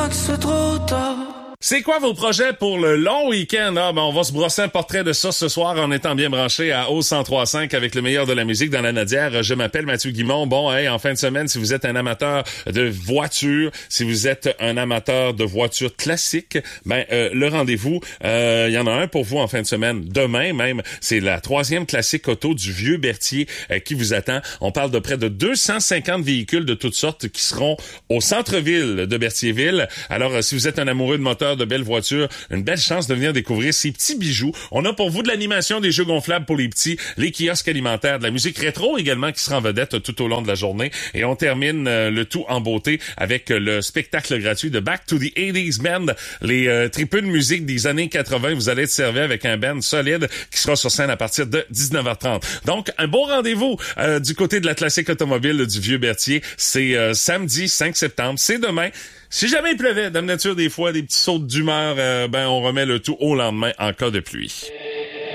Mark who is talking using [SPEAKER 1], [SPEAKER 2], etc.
[SPEAKER 1] pas que c'est trop tard.
[SPEAKER 2] C'est quoi vos projets pour le long week-end? On va se brosser un portrait de ça ce soir en étant bien branché à Ose 103.5 avec le meilleur de la musique dans la Nadière. Je m'appelle Mathieu Guimond. En fin de semaine, si vous êtes un amateur de voitures, si vous êtes un amateur de voitures classiques, le rendez-vous, il y en a un pour vous en fin de semaine. Demain même, c'est la 3e classique auto du Vieux Berthier qui vous attend. On parle de près de 250 véhicules de toutes sortes qui seront au centre-ville de Berthierville. Alors, si vous êtes un amoureux de moteur, de belles voitures, une belle chance de venir découvrir ces petits bijoux. On a pour vous de l'animation, des jeux gonflables pour les petits, les kiosques alimentaires, de la musique rétro également qui sera en vedette tout au long de la journée. Et on termine le tout en beauté avec le spectacle gratuit de Back to the 80s Band, les tripeux de musique des années 80. Vous allez être servi avec un band solide qui sera sur scène à partir de 19h30. Donc, un beau rendez-vous du côté de la classique automobile du Vieux Berthier. C'est samedi 5 septembre. C'est demain. Si jamais il pleuvait, Dame Nature, des fois, des petits sauts d'humeur, on remet le tout au lendemain en cas de pluie.